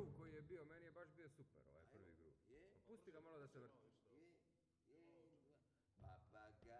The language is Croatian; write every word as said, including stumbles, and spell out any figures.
groove koji je bio, meni je baš bio super ovaj prvi groove. Pusti ga malo da se vrti.